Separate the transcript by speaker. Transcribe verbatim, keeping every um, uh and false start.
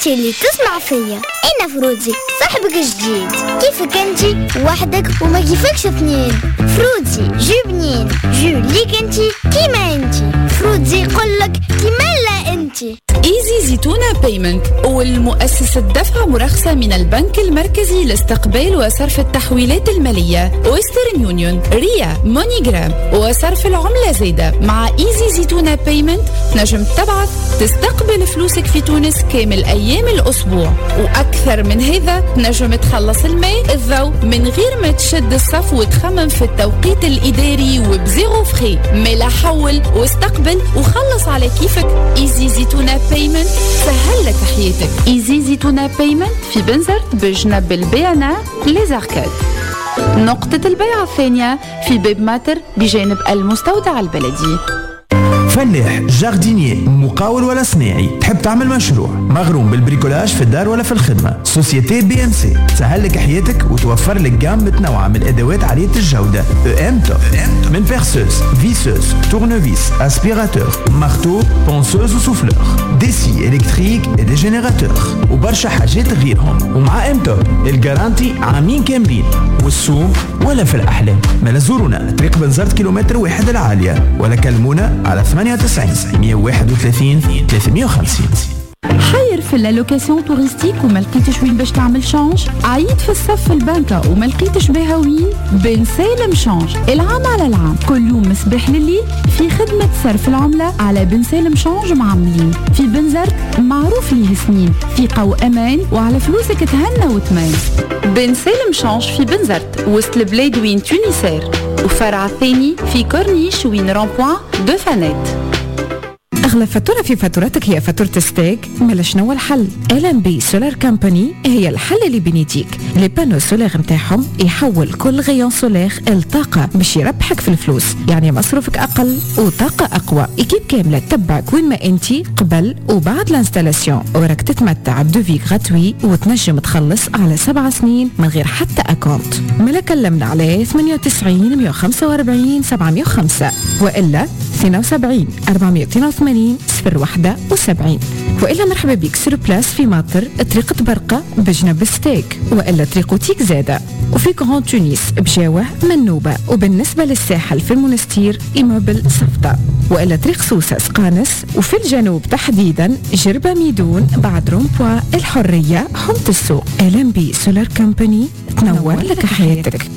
Speaker 1: انت اللي تسمع فيا. انا فروزي صاحبك الجديد. كيفك انت وحدك وما كيفكش اثنين؟ فروزي جو بنين، جو ليك انت كيما انت. فروزي يقولك كيما لا انت.
Speaker 2: ايزي زيتونة بيمنت والمؤسسة دفع مرخصة من البنك المركزي لاستقبال وصرف التحويلات المالية ويسترن يونيون، ريا، مونيجرام وصرف العملة زايدة. مع ايزي زيتونة بيمنت نجم تبعث تستقبل فلوسك في تونس كامل ايام الاسبوع، واكثر من هذا نجم تخلص الماء الضوء من غير ما تشد الصف وتخمم في التوقيت الاداري وبزيرو فخي. ملا حول واستقبل وخلص على كيفك. ايزي زيتونة بيمنت سهل لك حياتك. ايزي زيتونة بيمنت في بنزرت بجنب البيانا ليزاركاد. نقطة البيع الثانية في باب ماتر بجانب المستودع البلدي.
Speaker 3: فلاح، جاردينيي، مقاول ولا صناعي، تحب تعمل مشروع مغروم بالبريكولاج في الدار ولا في الخدمة؟ سوسيتي بي ام سي تسهل لك حياتك وتوفر لك جام متنوعة من الادوات عالية الجودة. ام توب من بيرسوس، فيسوس، تورنوفيس، اسبيراتور، مارتو، بونسوز وسوفلور، ديسي الكتريك ودي جينيراتور وبرشا حاجات غيرهم. ومع ام توب الجارانتي عامين كاملين، والسوم ولا في الاحلام. ما زورونا طريق بنزرت كيلومتر واحد العالية، ولا كلمونا على ثمانية وتسعين مية وواحد وثلاثين ثلاثمية وخمسين.
Speaker 2: حير في اللوكاسيون توريستيك وما لقيتش وين باش تعمل شانج؟ عيد في الصف في البنكة وما لقيتش بها وين؟ بن سالم شانج العام على العام، كل يوم مسبح لليل في خدمة صرف العملة على بن سالم شانج معاملين في بنزرت، معروف ليه سنين، ثقة وأمان وعلى فلوسك تهنى وتمان. بن سالم شانج في بنزرت وسط البلاد وين تونسير، وفرع الثاني في كورنيش وين رامبوان دو فانات.
Speaker 4: أغلى فاتورة في فاتورتك هي فاتورة ستيك؟ مالا شنو الحل؟ إل إم بي سولار كامباني هي الحل اللي بنيتيك. لي بانو سولار متاعهم يحول كل غيون سولار الطاقة باش يربحك في الفلوس، يعني مصروفك أقل وطاقة أقوى. إكيب كاملة تتبعك وين ما أنتي قبل وبعد الانستالاسيون، وراك تتمتع بدوفي غراتوي وتنجم تخلص على سبع سنين من غير حتى أكونت. مالا كلمنا على ثمانية وتسعين مية وخمسة وأربعين سبعمية وخمسة وإلا اثنين وسبعين أربعمية واثنين وثمانين صفر واحد وسبعين، وإلا مرحبا بك سور بلاس في ماطر طريقة برقة بجنب ستيك، وإلا طريق تيك زادة، وفي كرون تونس بجاوة منوبة، وبالنسبة للساحل في المنستير إيموبل صفطة، وإلا طريق سوسة سقانس، وفي الجنوب تحديدا جربة ميدون بعد رومبوا الحرية حمت السوق. إل إم بي سولار كامباني تنور لك حياتك.